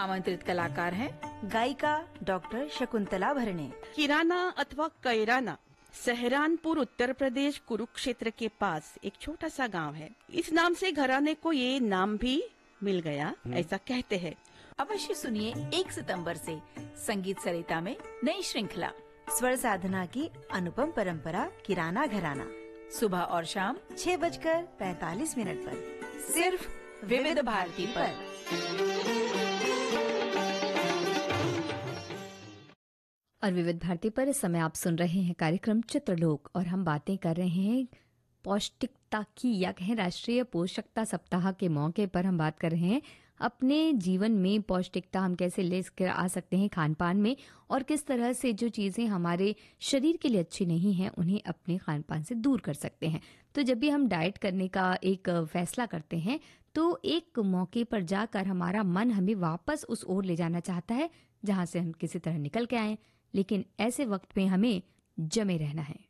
आमंत्रित कलाकार हैं गायिका डॉक्टर शकुंतला भरणे। किराना अथवा कैराना सहरानपुर उत्तर प्रदेश कुरुक्षेत्र के पास एक छोटा सा गांव है। इस नाम से घराने को ये नाम भी मिल गया, ऐसा कहते हैं। अवश्य सुनिए 1 सितंबर से संगीत सरिता में नई श्रृंखला स्वर साधना की अनुपम परंपरा किराना घराना, सुबह और शाम 6:45 पर सिर्फ विविध भारती पर। और विविध भारती पर इस समय आप सुन रहे हैं कार्यक्रम चित्रलोक और हम बातें कर रहे हैं पौष्टिकता की, या कहें राष्ट्रीय पोषकता सप्ताह के मौके पर हम बात कर रहे हैं अपने जीवन में पौष्टिकता हम कैसे ले आ सकते हैं खान पान में, और किस तरह से जो चीज़ें हमारे शरीर के लिए अच्छी नहीं हैं उन्हें अपने खान पान से दूर कर सकते हैं। तो जब भी हम डाइट करने का एक फैसला करते हैं तो एक मौके पर जाकर हमारा मन हमें वापस उस ओर ले जाना चाहता है जहाँ से हम किसी तरह निकल के आए, लेकिन ऐसे वक्त में हमें जमे रहना है।